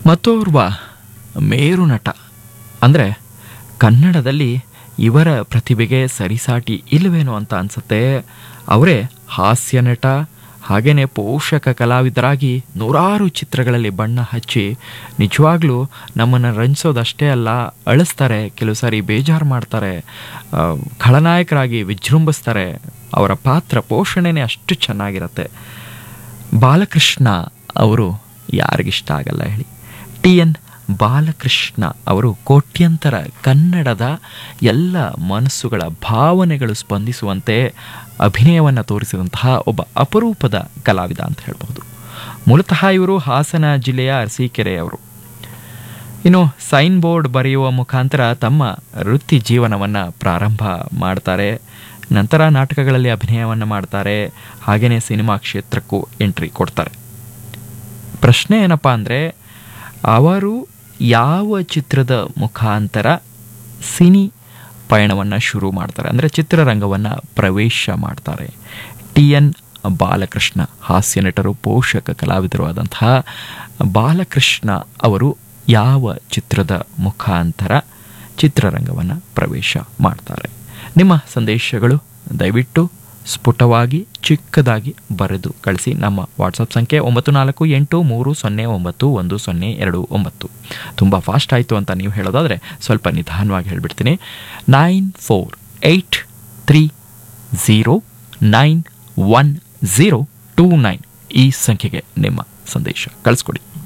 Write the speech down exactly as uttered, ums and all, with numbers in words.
ಮತ್ತೋರ್ವ ಮೇರು ನಟ ಅಂದರೆ ಕನ್ನಡದಲ್ಲಿ ಇವರ ಪ್ರತಿಭೆಗೆ ಸರಿಸಾಟಿ ಇಲ್ಲವೇನೋ ಅಂತ ಅನಿಸುತ್ತೆ. ಅವರೇ ಹಾಸ್ಯ ನಟ, ಹಾಗೆಯೇ ಪೋಷಕ ಕಲಾವಿದರಾಗಿ ನೂರಾರು ಚಿತ್ರಗಳಲ್ಲಿ ಬಣ್ಣ ಹಚ್ಚಿ ನಿಜವಾಗ್ಲೂ ನಮ್ಮನ್ನು ರಂಜಿಸೋದಷ್ಟೇ ಅಲ್ಲ, ಅಳಿಸ್ತಾರೆ, ಕೆಲವು ಸಾರಿ ಬೇಜಾರು ಮಾಡ್ತಾರೆ, ಖಳನಾಯಕರಾಗಿ ವಿಜೃಂಭಿಸ್ತಾರೆ. ಅವರ ಪಾತ್ರ ಪೋಷಣೆನೇ ಅಷ್ಟು ಚೆನ್ನಾಗಿರುತ್ತೆ. ಬಾಲಕೃಷ್ಣ ಅವರು ಯಾರಿಗಿಷ್ಟ ಆಗಲ್ಲ ಹೇಳಿ. ಟಿ ಎನ್ ಬಾಲಕೃಷ್ಣ ಅವರು ಕೋಟ್ಯಂತರ ಕನ್ನಡದ ಎಲ್ಲ ಮನಸ್ಸುಗಳ ಭಾವನೆಗಳು ಸ್ಪಂದಿಸುವಂತೆ ಅಭಿನಯವನ್ನು ತೋರಿಸಿದಂತಹ ಒಬ್ಬ ಅಪರೂಪದ ಕಲಾವಿದ ಅಂತ ಹೇಳ್ಬೋದು. ಮೂಲತಃ ಇವರು ಹಾಸನ ಜಿಲ್ಲೆಯ ಅರಸೀಕೆರೆಯವರು. ಇನ್ನು ಸೈನ್ ಬೋರ್ಡ್ ಬರೆಯುವ ಮುಖಾಂತರ ತಮ್ಮ ವೃತ್ತಿ ಜೀವನವನ್ನು ಪ್ರಾರಂಭ ಮಾಡ್ತಾರೆ. ನಂತರ ನಾಟಕಗಳಲ್ಲಿ ಅಭಿನಯವನ್ನು ಮಾಡ್ತಾರೆ, ಹಾಗೆಯೇ ಸಿನಿಮಾ ಕ್ಷೇತ್ರಕ್ಕೂ ಎಂಟ್ರಿ ಕೊಡ್ತಾರೆ. ಪ್ರಶ್ನೆ ಏನಪ್ಪ ಅಂದರೆ, ಅವರು ಯಾವ ಚಿತ್ರದ ಮುಖಾಂತರ ಸಿನಿ ಪಯಣವನ್ನು ಶುರು ಮಾಡ್ತಾರೆ, ಅಂದರೆ ಚಿತ್ರರಂಗವನ್ನು ಪ್ರವೇಶ ಮಾಡ್ತಾರೆ? ಟಿ ಎನ್ ಬಾಲಕೃಷ್ಣ ಹಾಸ್ಯ ನಟರು, ಪೋಷಕ ಕಲಾವಿದರು ಆದಂತಹ ಬಾಲಕೃಷ್ಣ ಅವರು ಯಾವ ಚಿತ್ರದ ಮುಖಾಂತರ ಚಿತ್ರರಂಗವನ್ನು ಪ್ರವೇಶ ಮಾಡ್ತಾರೆ? ನಿಮ್ಮ ಸಂದೇಶಗಳು ದಯವಿಟ್ಟು ಸ್ಫುಟವಾಗಿ ಚಿಕ್ಕದಾಗಿ ಬರೆದು ಕಳಿಸಿ. ನಮ್ಮ ವಾಟ್ಸಪ್ ಸಂಖ್ಯೆ ಒಂಬತ್ತು ನಾಲ್ಕು ಎಂಟು ಮೂರು ಸೊನ್ನೆ ಒಂಬತ್ತು ಒಂದು ಸೊನ್ನೆ ಎರಡು ಒಂಬತ್ತು. ತುಂಬ ಫಾಸ್ಟ್ ಆಯಿತು ಅಂತ ನೀವು ಹೇಳೋದಾದರೆ ಸ್ವಲ್ಪ ನಿಧಾನವಾಗಿ ಹೇಳಿಬಿಡ್ತೀನಿ. Nine four eight three zero nine one zero two nine ಈ ಸಂಖ್ಯೆಗೆ ನಿಮ್ಮ ಸಂದೇಶ ಕಳಿಸ್ಕೊಡಿ.